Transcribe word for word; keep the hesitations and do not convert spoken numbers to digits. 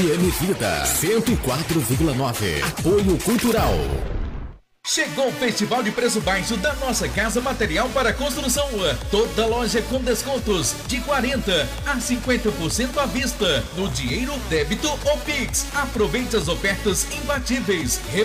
M Vida cento e quatro vírgula nove. Apoio Cultural. Chegou o Festival de Preço Baixo da Nossa Casa Material para Construção. Toda loja com descontos de quarenta a cinquenta por cento à vista, no dinheiro, débito ou Pix. Aproveite as ofertas imbatíveis.